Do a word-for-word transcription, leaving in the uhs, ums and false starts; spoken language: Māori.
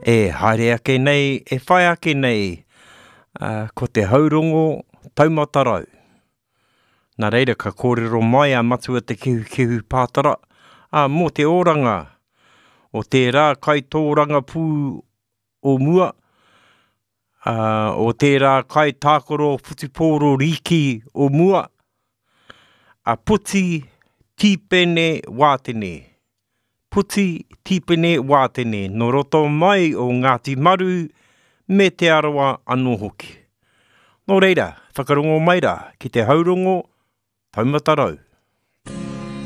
E haere ake nei, e whai ake nei, uh, ko te haurongo taumatarau. Nā reira ka kōrero mai a matua te kihu kihu pātara, a mō te oranga, o te rā kai tōranga pū o mua, uh, o te rā kai tākoro putipōro riki o mua, a puti tīpene wātene. Puti tīpene wātene, no roto mai o Ngāti Maru me te arawa anō hoki. Nō reira, whakarongo mai rā ki te haurongo taumatarau.